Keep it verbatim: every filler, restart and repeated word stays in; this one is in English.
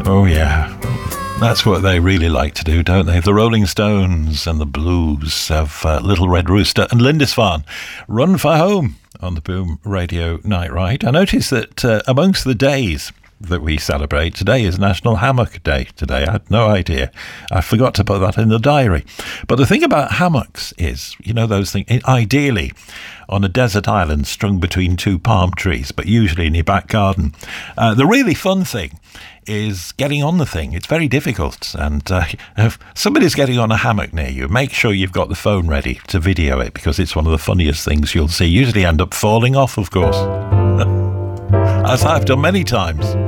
Oh, yeah. That's what they really like to do, don't they? The Rolling Stones and the Blues of uh, Little Red Rooster and Lindisfarne. Run for Home on the Boom Radio Night Ride. I noticed that uh, amongst the days that we celebrate, today is National Hammock Day today. I had no idea. I forgot to put that in the diary. But the thing about hammocks is, you know, those things, ideally on a desert island strung between two palm trees, but usually in your back garden. Uh, the really fun thing is getting on the thing. It's very difficult, and uh, if somebody's getting on a hammock near you, make sure you've got the phone ready to video it, because it's one of the funniest things you'll see. Usually end up falling off, of course, as I've done many times.